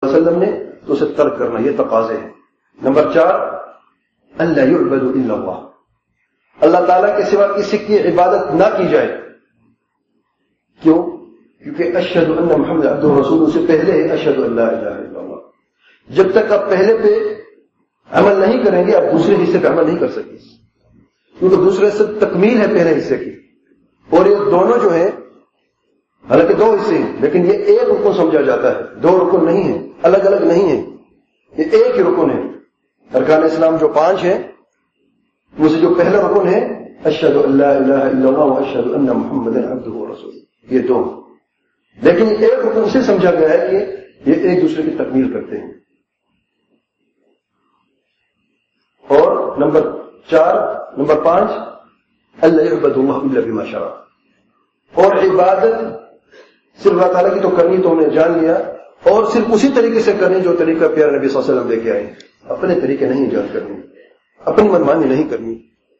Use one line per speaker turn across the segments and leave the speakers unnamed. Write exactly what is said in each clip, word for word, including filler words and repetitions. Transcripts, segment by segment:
علیہ وسلم نے تو اسے ترک کرنا، یہ تقاضے ہیں۔ نمبر چار، اللہ یعبد الا اللہ، اللہ تعالیٰ کے سوا کسی کی عبادت نہ کی جائے۔ کیوں؟ کیونکہ اشہد ان محمد عبدہ ورسولہ سے پہلے ہے اشہد ان لا الہ الا اللہ۔ جب تک آپ پہلے پہ عمل نہیں کریں گے آپ دوسرے حصے پہ عمل نہیں کر سکتے، کیونکہ دوسرے حصے تکمیل ہے پہلے حصے کی، اور یہ دونوں جو ہیں حالانکہ دو حصے ہیں لیکن یہ ایک رکن سمجھا جاتا ہے، دو رکن نہیں ہیں، الگ الگ نہیں ہیں، یہ ایک ہی رکن ہے۔ ارکان اسلام جو پانچ ہیں ان سے جو پہلا رکن ہے اشہد ان لا الہ الا اللہ واشہد ان محمدا عبدہ ورسولہ، یہ دو، لیکن ایک رکن سے سمجھا گیا ہے کہ یہ ایک دوسرے کی تکمیل کرتے ہیں۔ اور نمبر چار نمبر پانچ، اللہ یعبد اللہ الا بما شرع، اور عبادت صرف اللہ تعالیٰ کی تو کرنی تو ہم نے جان لیا، اور صرف اسی طریقے سے کرنی جو طریقہ پیارے نبی صلی اللہ علیہ وسلم لے کے آئے، اپنے طریقے نہیں ایجاد کرنی، اپنی منمانی نہیں کرنی،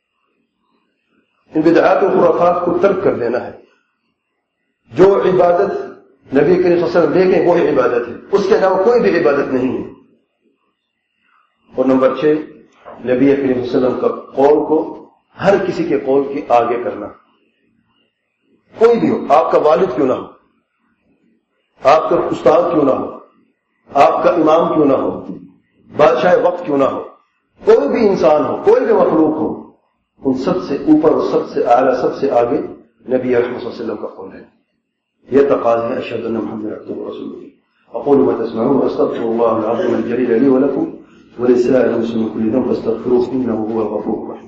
ان بدعات و خرافات کو ترک کر دینا ہے۔ جو عبادت نبی کریم صلی اللہ علیہ وسلم لے گئے وہی عبادت ہے، اس کے علاوہ کوئی بھی عبادت نہیں ہے۔ اور نمبر چھ، نبی کریم صلی اللہ علیہ وسلم کا قول کو ہر کسی کے قول کے آگے کرنا، کوئی بھی ہو، آپ کا والد کیوں نہ ہو، آپ کا استاد کیوں نہ ہو، آپ کا امام کیوں نہ ہو، بادشاہ وقت کیوں نہ ہو، کوئی بھی انسان ہو، کوئی بھی مخلوق ہو، ان سب سے اوپر اور سب سے اعلیٰ سب سے آگے نبی اکرم صلی اللہ علیہ وسلم کا قول ہے۔ یہ تقاضا ہے اشہد ان محمد عبدہ ورسولہ۔ اقول ما تسمعون واستغفر الله العظيم الجليل لي ولكم ولسائر المسلمين كلهم فاستغفروه انه هو الغفور الرحيم۔